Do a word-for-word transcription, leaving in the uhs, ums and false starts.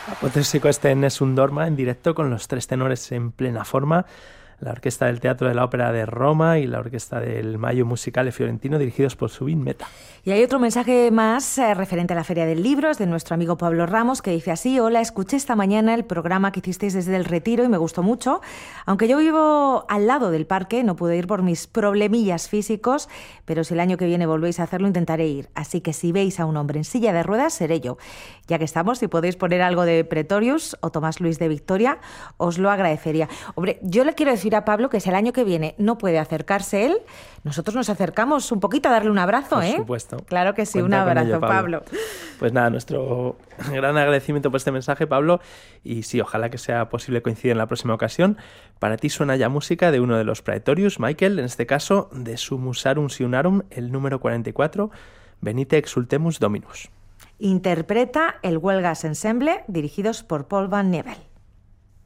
Apoteósico este Nessun Dorma en directo con los tres tenores en plena forma, la Orquesta del Teatro de la Ópera de Roma y la Orquesta del Maggio Musicale Fiorentino, dirigidos por Zubin Mehta. Y hay otro mensaje más eh, referente a la Feria del Libro, es de nuestro amigo Pablo Ramos, que dice así: hola, escuché esta mañana el programa que hicisteis desde el Retiro y me gustó mucho. Aunque yo vivo al lado del parque, no pude ir por mis problemillas físicos, pero si el año que viene volvéis a hacerlo, intentaré ir. Así que si veis a un hombre en silla de ruedas, seré yo. Ya que estamos, si podéis poner algo de Pretorius o Tomás Luis de Victoria, os lo agradecería. Hombre, yo le quiero decir a Pablo que si el año que viene no puede acercarse él, nosotros nos acercamos un poquito a darle un abrazo, ¿eh? Por supuesto. Claro que sí, Cuenta un abrazo, ello, Pablo. Pablo. Pues nada, nuestro gran agradecimiento por este mensaje, Pablo, y sí, ojalá que sea posible coincidir en la próxima ocasión. Para ti suena ya música de uno de los Praetorius, Michael, en este caso de Sumusarum Sionarum, el número cuarenta y cuatro, Venite exultemus Dominus. Interpreta el Huelgas Ensemble, dirigidos por Paul Van Nevel.